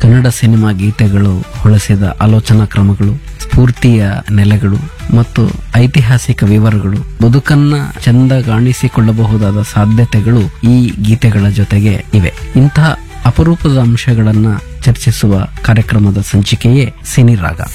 Kannada cinema ಗೀತೆಗಳು ಹೊಳಸಿದ ಆಲೋಚನಾ ಕ್ರಮಗಳು, ಸ್ಫೂರ್ತಿಯ ನೆಲೆಗಳು ಮತ್ತು ಐತಿಹಾಸಿಕ ವಿವರಗಳು, ಬದುಕನ್ನ ಚಂದಗಾಣಿಸಿಕೊಳ್ಳಬಹುದಾದ ಸಾಧ್ಯತೆಗಳು ಈ ಗೀತೆಗಳ ಜೊತೆಗೆ ಇವೆ. ಇಂತಹ ಅಪರೂಪದ ಅಂಶಗಳನ್ನ ಚರ್ಚಿಸುವ ಕಾರ್ಯಕ್ರಮದ ಸಂಚಿಕೆಯೇ ಸಿನಿರಾಗ.